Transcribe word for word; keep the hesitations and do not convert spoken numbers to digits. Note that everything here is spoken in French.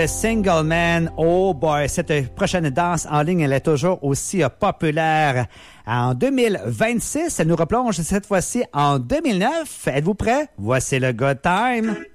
Single Man, oh boy, cette prochaine danse en ligne, elle est toujours aussi euh, populaire. En deux mille vingt-six, elle nous replonge cette fois-ci en deux mille neuf. Êtes-vous prêts? Voici le Good Time.